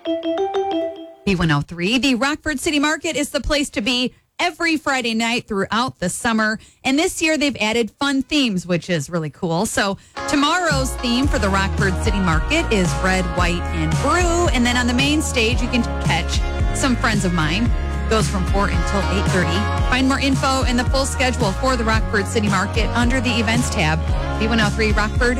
B103, the Rockford City Market is the place to be every Friday night throughout the summer. And this year they've added fun themes, which is really cool. So tomorrow's theme for the Rockford City Market is red, white, and brew. And then on the main stage, you can catch some friends of mine. Goes from 4 until 8:30. Find more info and the full schedule for the Rockford City Market under the events tab, B103rockford.ca.